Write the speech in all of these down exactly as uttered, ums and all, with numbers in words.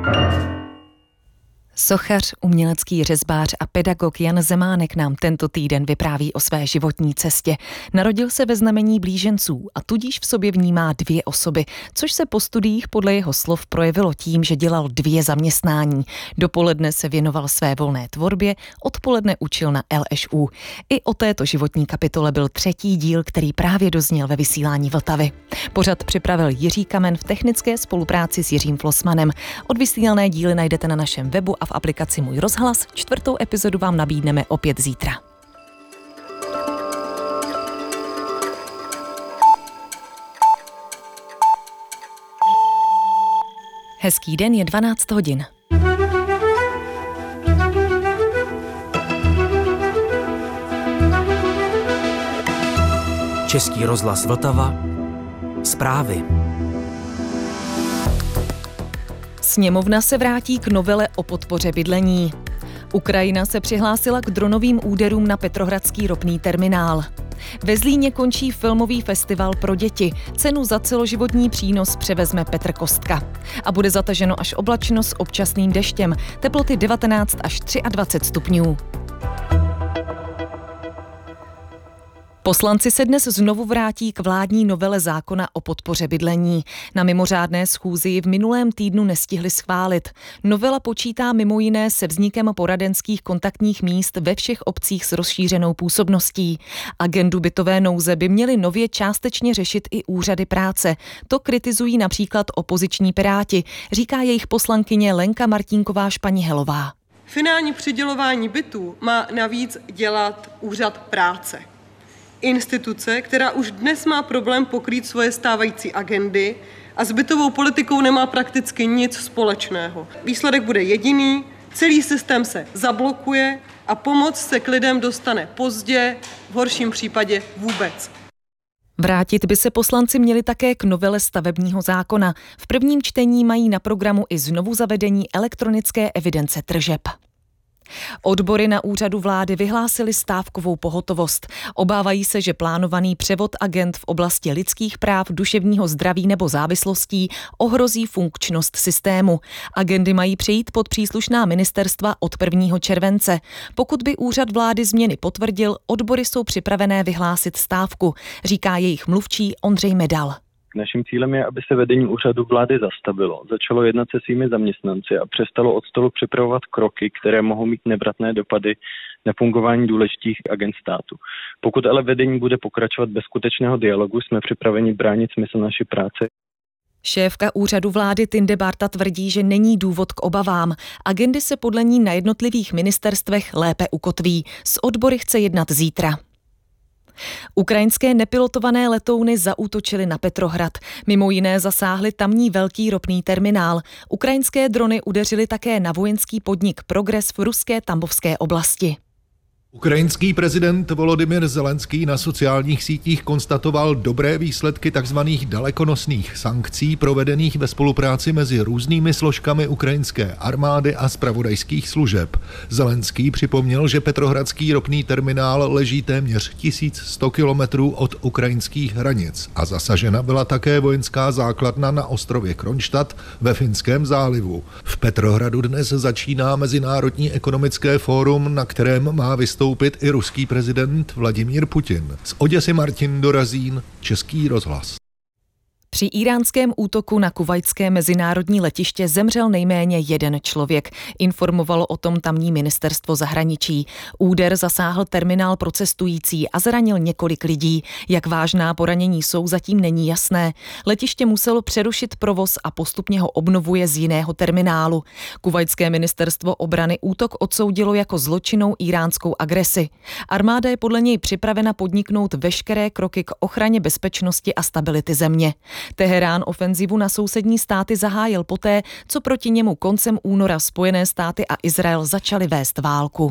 Sochař, umělecký řezbář a pedagog Jan Zemánek nám tento týden vypráví o své životní cestě. Narodil se ve znamení blíženců a tudíž v sobě vnímá dvě osoby, což se po studiích podle jeho slov projevilo tím, že dělal dvě zaměstnání. Dopoledne se věnoval své volné tvorbě, odpoledne učil na L Š U. I o této životní kapitole byl třetí díl, který právě dozněl ve vysílání Vltavy. Pořad připravil Jiří Kamen v technické spolupráci s Jiřím Flosmanem. Odvysílané díly najdete na našem webu a v aplikaci Můj rozhlas. Čtvrtou epizodu vám nabídneme opět zítra. Hezký den, je dvanáct hodin. Český rozhlas Vltava. Zprávy. Sněmovna se vrátí k novele o podpoře bydlení. Ukrajina se přihlásila k dronovým úderům na petrohradský ropný terminál. Ve Zlíně končí filmový festival pro děti. Cenu za celoživotní přínos převezme Petr Kostka. A bude zataženo až oblačno s občasným deštěm. Teploty devatenáct až dvacet tři stupňů. Poslanci se dnes znovu vrátí k vládní novele zákona o podpoře bydlení. Na mimořádné schůzi ji v minulém týdnu nestihli schválit. Novela počítá mimo jiné se vznikem poradenských kontaktních míst ve všech obcích s rozšířenou působností. Agendu bytové nouze by měly nově částečně řešit i úřady práce. To kritizují například opoziční Piráti, říká jejich poslankyně Lenka Martínková Španihelová. Finální přidělování bytů má navíc dělat úřad práce. Instituce, která už dnes má problém pokrýt svoje stávající agendy a s bytovou politikou nemá prakticky nic společného. Výsledek bude jediný, celý systém se zablokuje a pomoc se k lidem dostane pozdě, v horším případě vůbec. Vrátit by se poslanci měli také k novele stavebního zákona. V prvním čtení mají na programu i znovu zavedení elektronické evidence tržeb. Odbory na úřadu vlády vyhlásily stávkovou pohotovost. Obávají se, že plánovaný převod agend v oblasti lidských práv, duševního zdraví nebo závislostí ohrozí funkčnost systému. Agendy mají přejít pod příslušná ministerstva od prvního července. Pokud by úřad vlády změny potvrdil, odbory jsou připravené vyhlásit stávku, říká jejich mluvčí Ondřej Medal. Naším cílem je, aby se vedení úřadu vlády zastavilo, začalo jednat se svými zaměstnanci a přestalo od stolu připravovat kroky, které mohou mít nevratné dopady na fungování důležitých agend státu. Pokud ale vedení bude pokračovat bez skutečného dialogu, jsme připraveni bránit smysl naší práce. Šéfka úřadu vlády Tinde Barta tvrdí, že není důvod k obavám. Agendy se podle ní na jednotlivých ministerstvech lépe ukotví. S odbory chce jednat zítra. Ukrajinské nepilotované letouny zaútočily na Petrohrad. Mimo jiné zasáhly tamní velký ropný terminál. Ukrajinské drony udeřily také na vojenský podnik Progres v ruské Tambovské oblasti. Ukrajinský prezident Volodymyr Zelenský na sociálních sítích konstatoval dobré výsledky tzv. Dalekonosných sankcí provedených ve spolupráci mezi různými složkami ukrajinské armády a zpravodajských služeb. Zelenský připomněl, že petrohradský ropný terminál leží téměř tisíc sto kilometrů od ukrajinských hranic a zasažena byla také vojenská základna na ostrově Kronštat ve Finském zálivu. V Petrohradu dnes začíná Mezinárodní ekonomické fórum, na kterém má vystoupit Vystoupit i ruský prezident Vladimír Putin. Z Oděsy Martin Dorazín, Český rozhlas. Při íránském útoku na kuvajtské mezinárodní letiště zemřel nejméně jeden člověk. Informovalo o tom tamní ministerstvo zahraničí. Úder zasáhl terminál pro cestující a zranil několik lidí. Jak vážná poranění jsou, zatím není jasné. Letiště muselo přerušit provoz a postupně ho obnovuje z jiného terminálu. Kuvajtské ministerstvo obrany útok odsoudilo jako zločinnou iránskou agresi. Armáda je podle něj připravena podniknout veškeré kroky k ochraně bezpečnosti a stability země. Teherán ofenzivu na sousední státy zahájil poté, co proti němu koncem února Spojené státy a Izrael začaly vést válku.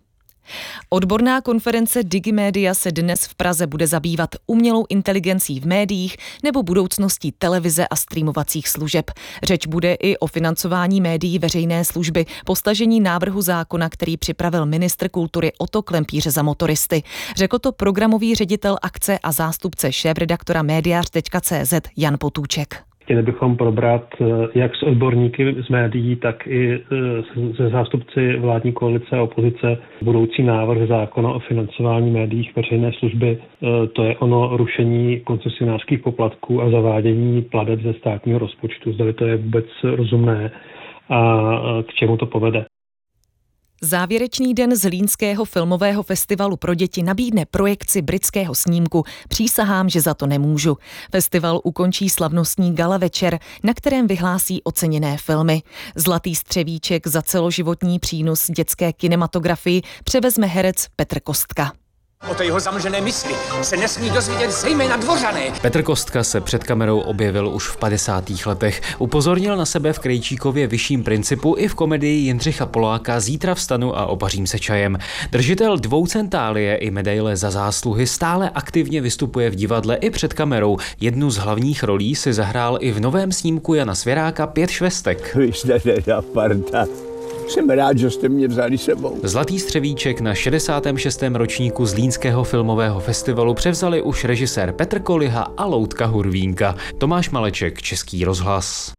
Odborná konference Digimedia se dnes v Praze bude zabývat umělou inteligencí v médiích nebo budoucností televize a streamovacích služeb. Řeč bude i o financování médií veřejné služby, postažení návrhu zákona, který připravil ministr kultury Otto Klempíř za motoristy. Řekl to programový ředitel akce a zástupce šéfredaktora médiář tečka cé zet Jan Potůček. chtěli bychom probrat jak s odborníky z médií, tak i se zástupci vládní koalice a opozice budoucí návrh zákona o financování médií veřejné služby. To je ono rušení koncesionářských poplatků a zavádění plateb ze státního rozpočtu. Zdali to je vůbec rozumné a k čemu to povede. Závěrečný den Zlínského filmového festivalu pro děti nabídne projekci britského snímku Přísahám, že za to nemůžu. Festival ukončí slavnostní gala večer, na kterém vyhlásí oceněné filmy. Zlatý střevíček za celoživotní přínos dětské kinematografii převezme herec Petr Kostka. O té jeho zamlžené mysli se nesmí dozvědět zejména dvořané. Petr Kostka se před kamerou objevil už v padesátých letech. Upozornil na sebe v Krejčíkově Vyšším principu i v komedii Jindřicha Poláka Zítra vstanu a opařím se čajem. Držitel dvou centálie i medaile za zásluhy stále aktivně vystupuje v divadle i před kamerou. Jednu z hlavních rolí si zahrál i v novém snímku Jana Svěráka Pět švestek. Vy jste teda parta. Jsem rád, že jste mě vzali sebou. Zlatý střevíček na šedesátém šestém ročníku Zlínského filmového festivalu převzali už režisér Petr Koliha a Loutka Hurvínka. Tomáš Maleček, Český rozhlas.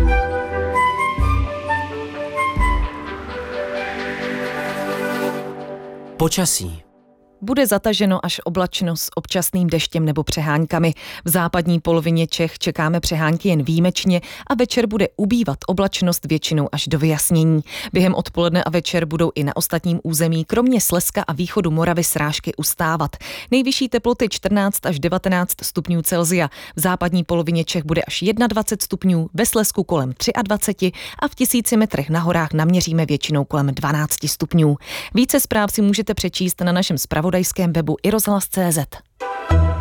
Počasí. Bude zataženo až oblačno s občasným deštěm nebo přeháňkami. V západní polovině Čech čekáme přehánky jen výjimečně a večer bude ubývat oblačnost většinou až do vyjasnění. Během odpoledne a večer budou i na ostatním území, kromě Slezska a východu Moravy, srážky ustávat. Nejvyšší teploty čtrnáct až devatenáct stupňů Celsia. V západní polovině Čech bude až dvacet jedna stupňů, ve Slezsku kolem dvacet tři a v tisíci metrech na horách naměříme většinou kolem dvanáct stupňů. Více zpráv si můžete přečíst na našem zpravodajském webu i rozhlas tečka cé zet.